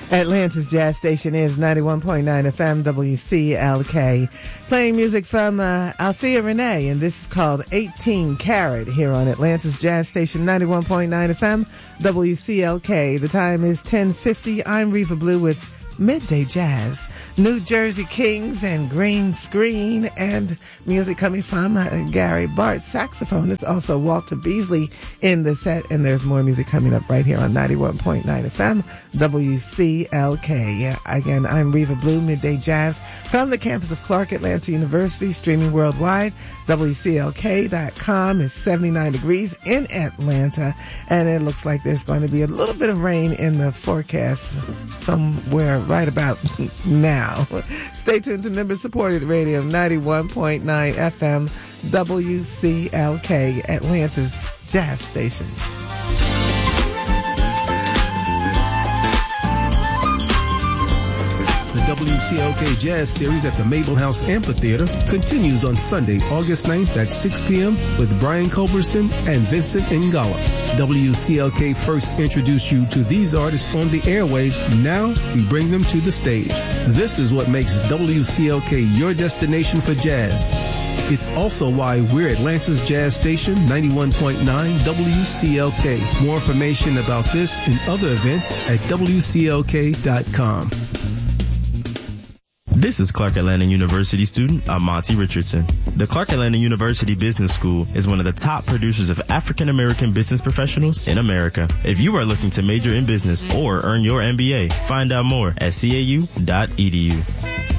Atlanta's Jazz Station is 91.9 FM WCLK. Playing music from Althea Renee, and this is called 18 Carat here on Atlanta's Jazz Station 91.9 FM WCLK. The time is 10:50. I'm Reva Blue with Midday Jazz, New Jersey Kings and Green Screen, and music coming from Gary Bart, saxophone. It's also Walter Beasley in the set, and there's more music coming up right here on 91.9 FM WCLK. Yeah, again, I'm Reva Blue, Midday Jazz, from the campus of Clark Atlanta University, streaming worldwide. WCLK.com is 79 degrees in Atlanta, and it looks like there's going to be a little bit of rain in the forecast somewhere right about now. Stay tuned to member-supported radio, 91.9 FM WCLK, Atlanta's Jazz Station. The WCLK Jazz Series at the Mabel House Amphitheater continues on Sunday, August 9th at 6 p.m. with Brian Culberson and Vincent Ngala. WCLK first introduced you to these artists on the airwaves. Now we bring them to the stage. This is what makes WCLK your destination for jazz. It's also why we're Atlanta's Jazz Station, 91.9 WCLK. More information about this and other events at WCLK.com. This is Clark Atlanta University student Monty Richardson. The Clark Atlanta University Business School is one of the top producers of African American business professionals in America. If you are looking to major in business or earn your MBA, find out more at cau.edu.